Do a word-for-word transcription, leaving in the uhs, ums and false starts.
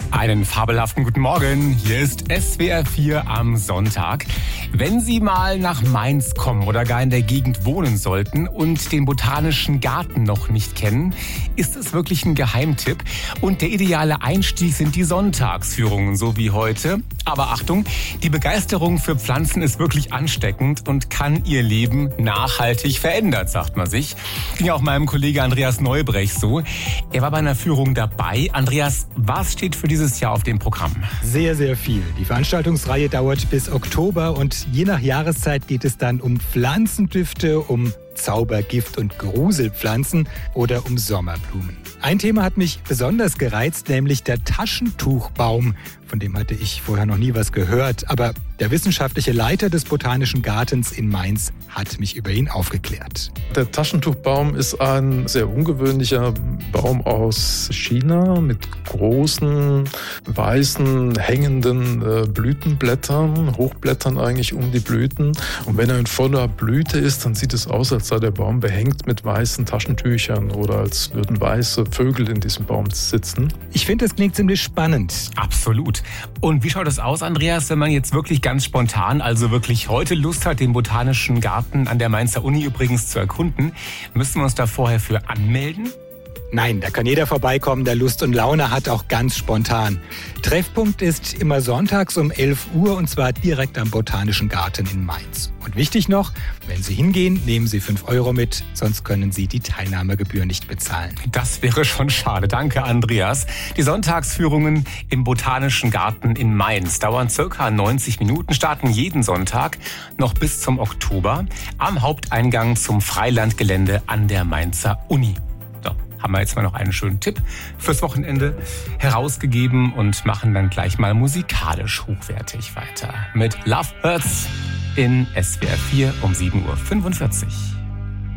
Einen fabelhaften guten Morgen. Hier ist S W R vier am Sonntag. Wenn Sie mal nach Mainz kommen oder gar in der Gegend wohnen sollten und den Botanischen Garten noch nicht kennen, ist es wirklich ein Geheimtipp. Und der ideale Einstieg sind die Sonntagsführungen, so wie heute. Aber Achtung, die Begeisterung für Pflanzen ist wirklich ansteckend und kann Ihr Leben nachhaltig verändern, sagt man sich. Ging auch meinem Kollege Andreas Neubrech so. Er war bei einer Führung dabei. Andreas, was steht für dieses Jahr auf dem Programm? Sehr, sehr viel. Die Veranstaltungsreihe dauert bis Oktober und je nach Jahreszeit geht es dann um Pflanzendüfte, um Zaubergift- und Gruselpflanzen oder um Sommerblumen. Ein Thema hat mich besonders gereizt, nämlich der Taschentuchbaum. Von dem hatte ich vorher noch nie was gehört, aber der wissenschaftliche Leiter des Botanischen Gartens in Mainz hat mich über ihn aufgeklärt. Der Taschentuchbaum ist ein sehr ungewöhnlicher Baum aus China mit großen, weißen, hängenden äh, Blütenblättern, Hochblättern eigentlich um die Blüten. Und wenn er in voller Blüte ist, dann sieht es aus, als sei der Baum behängt mit weißen Taschentüchern oder als würden weiße Vögel in diesem Baum sitzen. Ich finde, das klingt ziemlich spannend. Absolut. Und wie schaut es aus, Andreas, wenn man jetzt wirklich ganz spontan, also wirklich heute Lust hat, den Botanischen Garten an der Mainzer Uni übrigens zu erkunden? Müssen wir uns da vorher für anmelden? Nein, da kann jeder vorbeikommen, der Lust und Laune hat, auch ganz spontan. Treffpunkt ist immer sonntags um elf Uhr und zwar direkt am Botanischen Garten in Mainz. Und wichtig noch, wenn Sie hingehen, nehmen Sie fünf Euro mit, sonst können Sie die Teilnahmegebühr nicht bezahlen. Das wäre schon schade. Danke, Andreas. Die Sonntagsführungen im Botanischen Garten in Mainz dauern circa neunzig Minuten, starten jeden Sonntag noch bis zum Oktober am Haupteingang zum Freilandgelände an der Mainzer Uni. So, haben wir jetzt mal noch einen schönen Tipp fürs Wochenende herausgegeben und machen dann gleich mal musikalisch hochwertig weiter mit Love Hurts in S W R vier um sieben Uhr fünfundvierzig.